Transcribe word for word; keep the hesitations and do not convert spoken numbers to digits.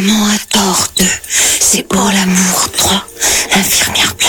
Maman a tort deux, c'est pour l'amour trois, infirmière